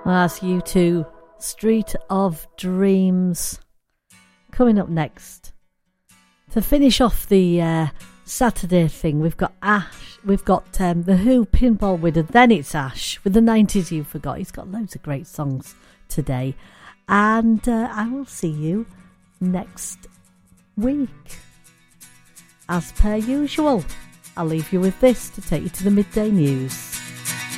That's U2, Street of Dreams. Coming up next, to finish off the Saturday thing, we've got Ash. We've got The Who, Pinball Widow. Then it's Ash with the 90s You Forgot. He's got loads of great songs today. And I will see you next week. As per usual, I'll leave you with this to take you to the midday news.